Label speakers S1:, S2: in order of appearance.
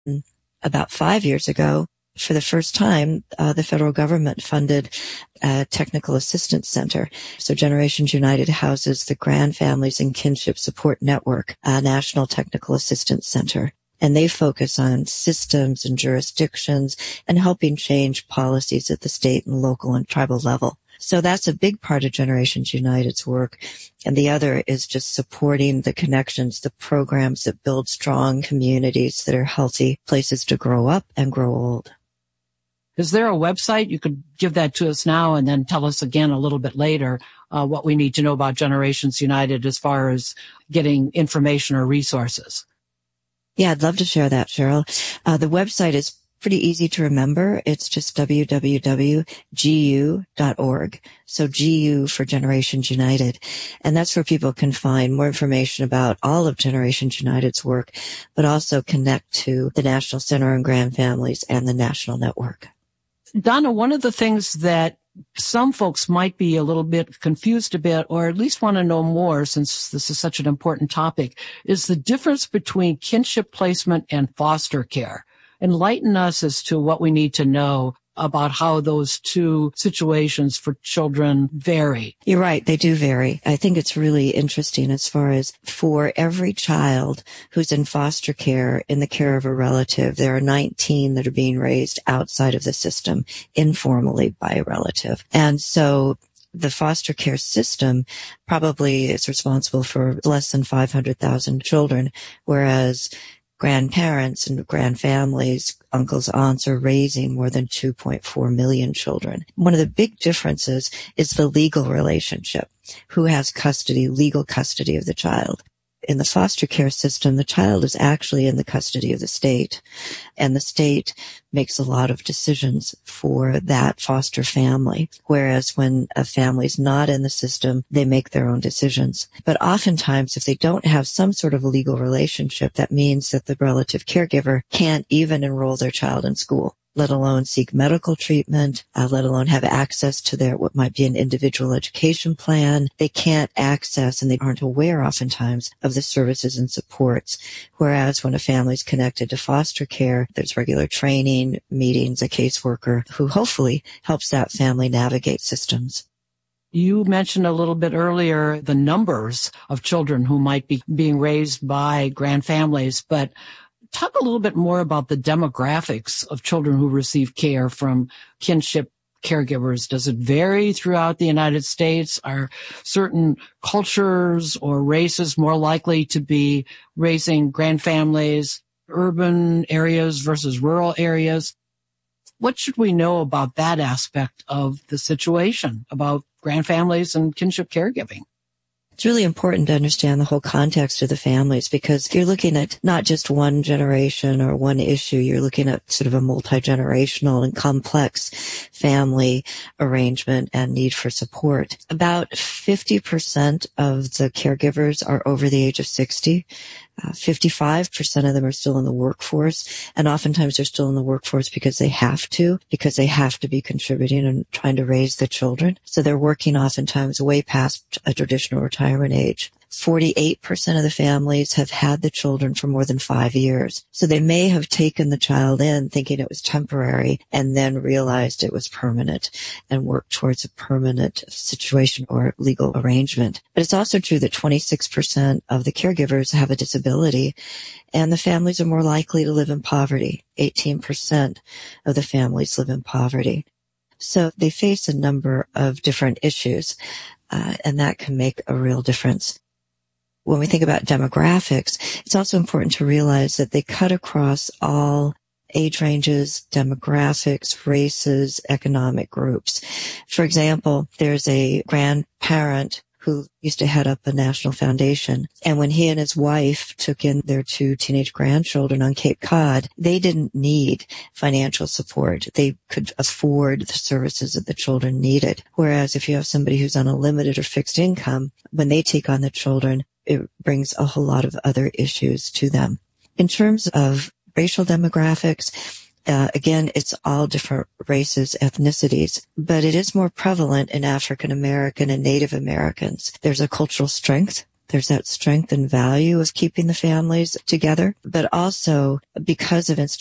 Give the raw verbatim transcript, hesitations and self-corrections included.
S1: About five years ago, for the first time, uh, the federal government funded a technical assistance center. So Generations United houses the Grand Families and Kinship Support Network, a national technical assistance center. And they focus on systems and jurisdictions and helping change policies at the state and local and tribal level. So that's a big part of Generations United's work. And the other is just supporting the connections, the programs that build strong communities that are healthy places to grow up and grow old.
S2: Is there a website? You could give that to us now and then tell us again a little bit later uh, what we need to know about Generations United as far as getting information or resources.
S1: Yeah, I'd love to share that, Cheryl. Uh, the website is pretty easy to remember. It's just w w w dot g u dot org. So G U for Generations United. And that's where people can find more information about all of Generations United's work, but also connect to the National Center on Grand Families and the National Network.
S2: Donna, one of the things that some folks might be a little bit confused a bit, or at least want to know more, since this is such an important topic, is the difference between kinship placement and foster care. Enlighten us as to what we need to know about how those two situations for children vary.
S1: You're right. They do vary. I think it's really interesting as far as for every child who's in foster care in the care of a relative, there are nineteen that are being raised outside of the system informally by a relative. And so the foster care system probably is responsible for less than five hundred thousand children, whereas grandparents and grandfamilies, uncles, aunts are raising more than two point four million children. One of the big differences is the legal relationship. Who has custody, legal custody of the child? In the foster care system, the child is actually in the custody of the state, and the state makes a lot of decisions for that foster family, whereas when a family's not in the system, they make their own decisions. But oftentimes, if they don't have some sort of a legal relationship, that means that the relative caregiver can't even enroll their child in school, let alone seek medical treatment, uh, let alone have access to their, what might be an individual education plan. They can't access and they aren't aware oftentimes of the services and supports. Whereas when a family's connected to foster care, there's regular training, meetings, a caseworker who hopefully helps that family navigate systems.
S2: You mentioned a little bit earlier the numbers of children who might be being raised by grand families, but talk a little bit more about the demographics of children who receive care from kinship caregivers. Does it vary throughout the United States? Are certain cultures or races more likely to be raising grand families, urban areas versus rural areas? What should we know about that aspect of the situation, about grand families and kinship caregiving?
S1: It's really important to understand the whole context of the families, because if you're looking at not just one generation or one issue, you're looking at sort of a multi-generational and complex family arrangement and need for support. About fifty percent of the caregivers are over the age of sixty. Uh, fifty-five percent of them are still in the workforce, and oftentimes they're still in the workforce because they have to, because they have to be contributing and trying to raise the children. So they're working oftentimes way past a traditional retirement age. forty-eight percent of the families have had the children for more than five years. So they may have taken the child in thinking it was temporary and then realized it was permanent and worked towards a permanent situation or legal arrangement. But it's also true that twenty-six percent of the caregivers have a disability, and the families are more likely to live in poverty. eighteen percent of the families live in poverty. So they face a number of different issues, uh, and that can make a real difference. When we think about demographics, it's also important to realize that they cut across all age ranges, demographics, races, economic groups. For example, there's a grandparent who used to head up a national foundation. And when he and his wife took in their two teenage grandchildren on Cape Cod, they didn't need financial support. They could afford the services that the children needed. Whereas if you have somebody who's on a limited or fixed income, when they take on the children, it brings a whole lot of other issues to them. In terms of racial demographics, Uh, again, it's all different races, ethnicities, but it is more prevalent in African American and Native Americans. There's a cultural strength there's that strength and value of keeping the families together, but also because of institutional